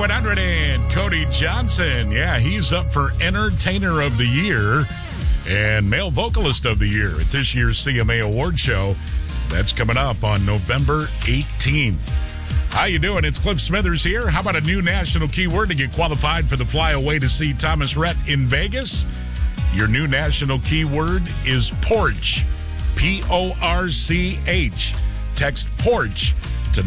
K100 and Cody Johnson. Yeah, he's up for Entertainer of the Year and Male Vocalist of the Year at this year's CMA Award Show. That's coming up on November 18th. How you doing? It's Cliff Smithers here. How about a new national keyword to get qualified for the flyaway to see Thomas Rhett in Vegas? Your new national keyword is porch. P-O-R-C-H. Text porch to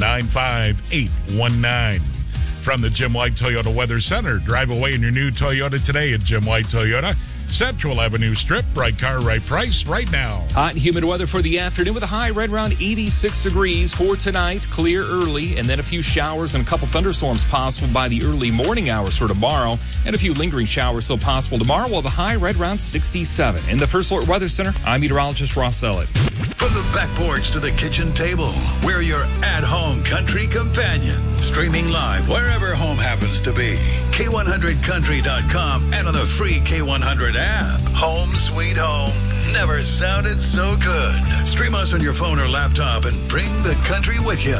95819. From the Jim White Toyota Weather Center, drive away in your new Toyota today at Jim White Toyota. Central Avenue Strip, right car, right price, right now. Hot and humid weather for the afternoon with a high right around 86 degrees for tonight. Clear early, and then a few showers and a couple thunderstorms possible by the early morning hours for tomorrow, and a few lingering showers still possible tomorrow, while the high right around 67. In the First Alert Weather Center, I'm meteorologist Ross Elliott. From the back porch to the kitchen table, we're your at-home country companion. Streaming live wherever home happens to be. K100country.com and on the free K100 app. Home sweet home. Never sounded so good. Stream us on your phone or laptop and bring the country with you.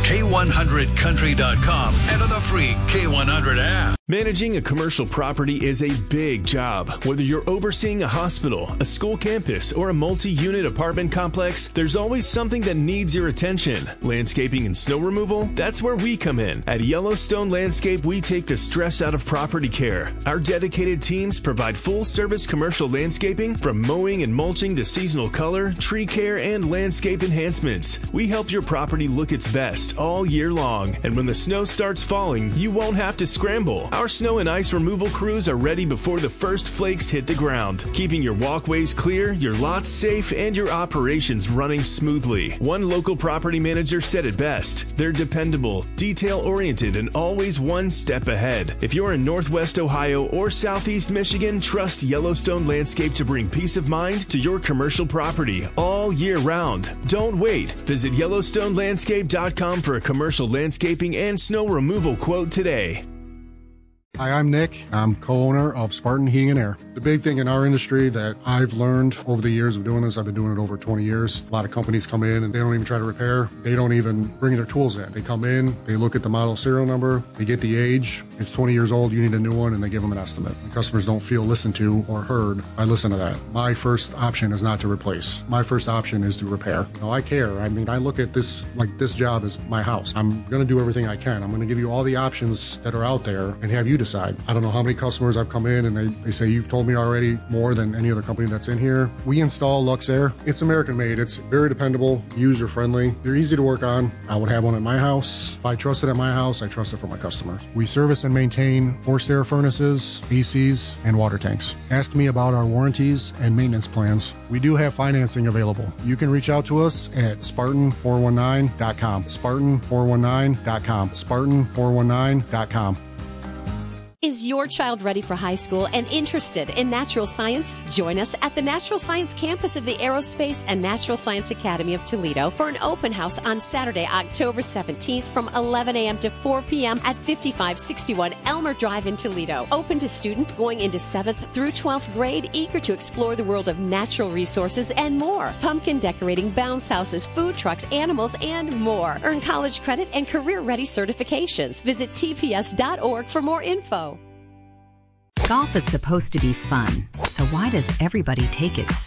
K100country.com and on the free K100 app. Managing a commercial property is a big job. Whether you're overseeing a hospital, a school campus, or a multi-unit apartment complex, there's always something that needs your attention. Landscaping and snow removal? That's where we come in. At Yellowstone Landscape, we take the stress out of property care. Our dedicated teams provide full-service commercial landscaping, from mowing and mulching to seasonal color, tree care, and landscape enhancements. We help your property look its best all year long. And when the snow starts falling, you won't have to scramble. Our snow and ice removal crews are ready before the first flakes hit the ground, keeping your walkways clear, your lots safe, and your operations running smoothly. One local property manager said it best: they're dependable, detail-oriented, and always one step ahead. If you're in Northwest Ohio or Southeast Michigan, trust Yellowstone Landscape to bring peace of mind to your commercial property all year round. Don't wait. Visit YellowstoneLandscape.com for a commercial landscaping and snow removal quote today. Hi, I'm Nick. I'm co-owner of Spartan Heating and Air. The big thing in our industry that I've learned over the years of doing this, I've been doing it over 20 years. A lot of companies come in and they don't even try to repair. They don't even bring their tools in. They come in, they look at the model serial number, they get the age. It's 20 years old, you need a new one, and they give them an estimate. The customers don't feel listened to or heard. I listen to that. My first option is not to replace. My first option is to repair. You know, I care. I mean, I look at this like this job is my house. I'm going to do everything I can. I'm going to give you all the options that are out there and have you decide. I don't know how many customers I've come in and they say, you've told me already more than any other company that's in here. We install Luxair. It's American made. It's very dependable, user friendly. They're easy to work on. I would have one at my house. If I trust it at my house, I trust it for my customers. We service and maintain forced air furnaces, ACs, and water tanks. Ask me about our warranties and maintenance plans. We do have financing available. You can reach out to us at Spartan419.com. Spartan419.com. Spartan419.com. Is your child ready for high school and interested in natural science? Join us at the Natural Science Campus of the Aerospace and Natural Science Academy of Toledo for an open house on Saturday, October 17th from 11 a.m. to 4 p.m. at 5561 Elmer Drive in Toledo. Open to students going into 7th through 12th grade, eager to explore the world of natural resources and more. Pumpkin decorating, bounce houses, food trucks, animals, and more. Earn college credit and career-ready certifications. Visit tps.org for more info. Golf is supposed to be fun, so why does everybody take it